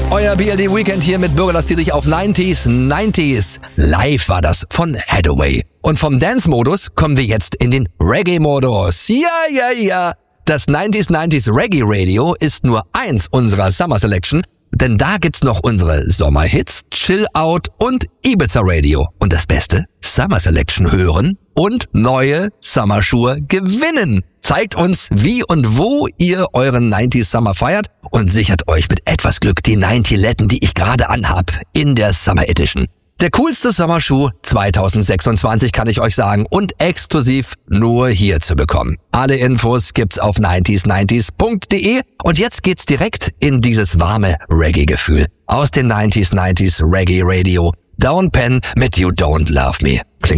Euer BLD Weekend hier mit Bürgerlass Dietrich auf 90s. Live war das von Hathaway. Und vom Dance-Modus kommen wir jetzt in den Reggae-Modus. Ja. Das 90s Reggae Radio ist nur eins unserer Summer Selection, denn da gibt's noch unsere Sommerhits, Chill Out und Ibiza Radio. Und das Beste, Summer Selection hören und neue Summerschuhe gewinnen. Zeigt uns, wie und wo ihr euren 90s Summer feiert und sichert euch mit etwas Glück die 90letten, die ich gerade anhab, in der Summer Edition. Der coolste Sommerschuh 2026 kann ich euch sagen und exklusiv nur hier zu bekommen. Alle Infos gibt's auf 90s90s.de und jetzt geht's direkt in dieses warme Reggae-Gefühl. Aus den 90s Reggae Radio. Down Pen mit You Don't Love Me. Klingt